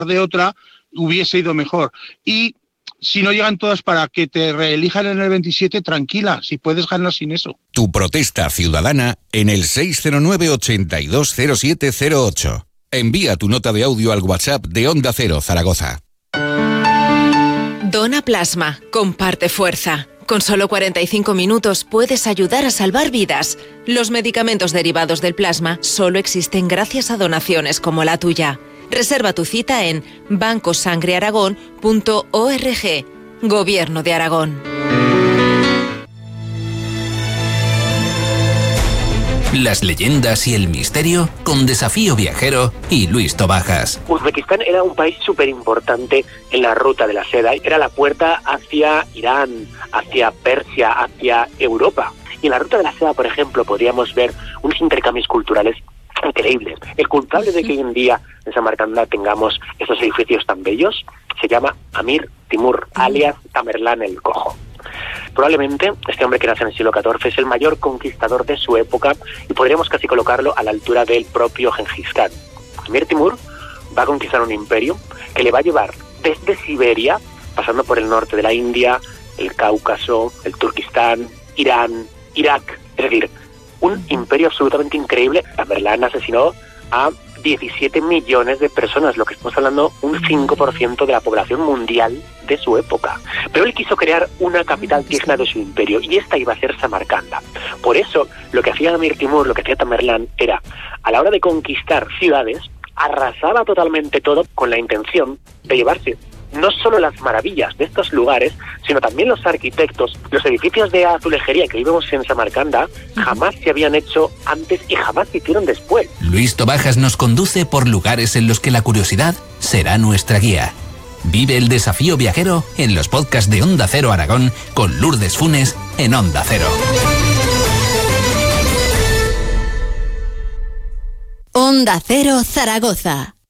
de otra hubiese ido mejor. Y si no llegan todas para que te reelijan en el 27, tranquila, si puedes ganar sin eso. Tu protesta ciudadana en el 609-820708. Envía tu nota de audio al WhatsApp de Onda Cero Zaragoza. Dona plasma, comparte fuerza. Con solo 45 minutos puedes ayudar a salvar vidas. Los medicamentos derivados del plasma solo existen gracias a donaciones como la tuya. Reserva tu cita en bancosangrearagón.org. Gobierno de Aragón. Las leyendas y el misterio con Desafío Viajero y Luis Tobajas. Uzbekistán era un país súper importante en la ruta de la seda. Era la puerta hacia Irán, hacia Persia, hacia Europa. Y en la ruta de la seda, por ejemplo, podríamos ver unos intercambios culturales increíbles. El culpable de que hoy en día en Samarcanda tengamos estos edificios tan bellos se llama Amir Timur, alias Tamerlán el Cojo. Probablemente este hombre que nace en el siglo XIV es el mayor conquistador de su época y podríamos casi colocarlo a la altura del propio Gengis Khan. Amir Timur va a conquistar un imperio que le va a llevar desde Siberia, pasando por el norte de la India, el Cáucaso, el Turquistán, Irán, Irak. Es decir, un imperio absolutamente increíble. Tamerlán asesinó a 17 millones de personas, lo que estamos hablando, un 5% de la población mundial de su época. Pero él quiso crear una capital digna de su imperio, y esta iba a ser Samarcanda. Por eso, lo que hacía Amir Timur, lo que hacía Tamerlán, era, a la hora de conquistar ciudades, arrasaba totalmente todo con la intención de llevarse no solo las maravillas de estos lugares, sino también los arquitectos. Los edificios de azulejería que vivimos en Samarcanda jamás se habían hecho antes y jamás se hicieron después. Luis Tobajas nos conduce por lugares en los que la curiosidad será nuestra guía. Vive el Desafío Viajero en los podcasts de Onda Cero Aragón con Lourdes Funes en Onda Cero. Onda Cero Zaragoza.